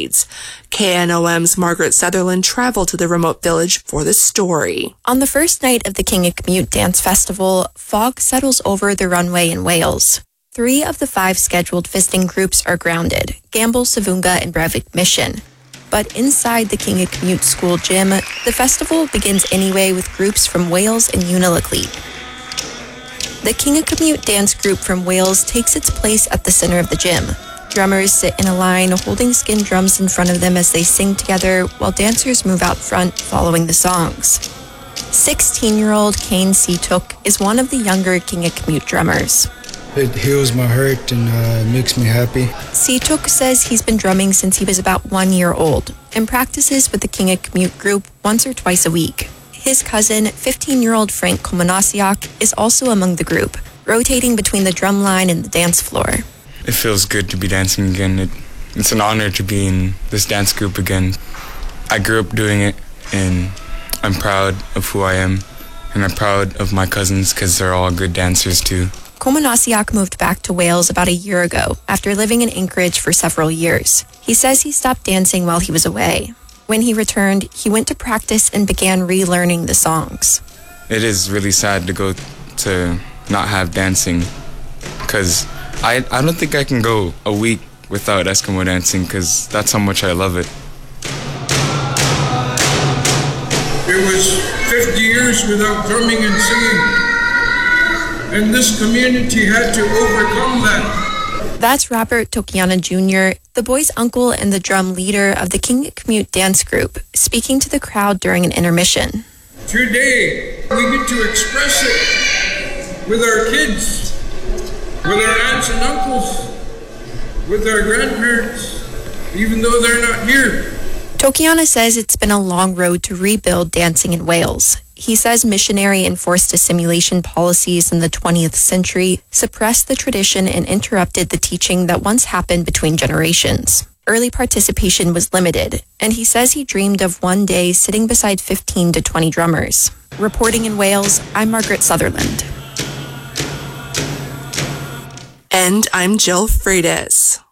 decades. KNOM's Margaret Sutherland traveled to the remote village for the story. On the first night of the King-a-Commute Dance Festival, fog settles over the runway in Wales. 3 of the 5 scheduled visiting groups are grounded, Gamble, Savunga, and Brevik Mission. But inside the King-a-Commute School gym, the festival begins anyway with groups from Wales and Unalakleet. The King-a-Commute dance group from Wales takes its place at the center of the gym. Drummers sit in a line holding skin drums in front of them as they sing together, while dancers move out front following the songs. 16-year-old Kane Seatook is one of the younger King-a-Commute drummers. It heals my heart and makes me happy. Seatook says he's been drumming since he was about 1 year old and practices with the King-a-Commute group once or twice a week. His cousin, 15-year-old Frank Komanasiak, is also among the group, rotating between the drum line and the dance floor. It feels good to be dancing again. It's an honor to be in this dance group again. I grew up doing it, and I'm proud of who I am, and I'm proud of my cousins because they're all good dancers too. Komanasiak moved back to Wales about a year ago after living in Anchorage for several years. He says he stopped dancing while he was away. When he returned, he went to practice and began relearning the songs. It is really sad to go to not have dancing because I don't think I can go a week without Eskimo dancing because that's how much I love it. It was 50 years without drumming and singing. And this community had to overcome that. That's Robert Tokiana Jr., the boy's uncle and the drum leader of the King-a-Commute dance group, speaking to the crowd during an intermission. Today, we get to express it with our kids, with our aunts and uncles, with our grandparents, even though they're not here. Tokiana says it's been a long road to rebuild dancing in Wales. He says missionary enforced assimilation policies in the 20th century suppressed the tradition and interrupted the teaching that once happened between generations. Early participation was limited, and he says he dreamed of one day sitting beside 15 to 20 drummers. Reporting in Wales, I'm Margaret Sutherland. And I'm Jill Freitas.